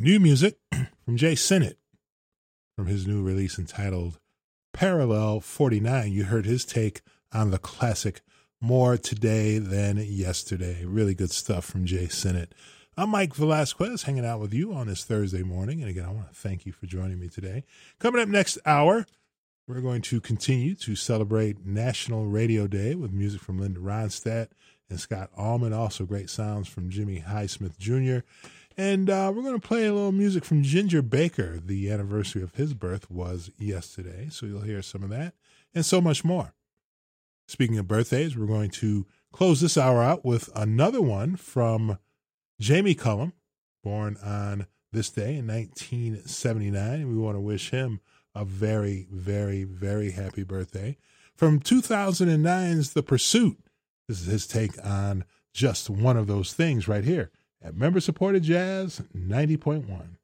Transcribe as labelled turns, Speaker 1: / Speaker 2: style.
Speaker 1: New music from Jay Sinnott from his new release entitled Parallel 49. You heard his take on the classic More Today Than Yesterday. Really good stuff from Jay Sinnott. I'm Mike Velasquez, hanging out with you on this Thursday morning. And again, I want to thank you for joining me today. Coming up next hour, we're going to continue to celebrate National Radio Day with music from Linda Ronstadt and Scott Allman. Also great sounds from Jimmy Highsmith Jr. And we're going to play a little music from Ginger Baker. The anniversary of his birth was yesterday, so you'll hear some of that and so much more. Speaking of birthdays, we're going to close this hour out with another one from Jamie Cullum, born on this day in 1979. And we want to wish him a very, very, very happy birthday. From 2009's The Pursuit, this is his take on just one of those things right here at Member-Supported Jazz 90.1.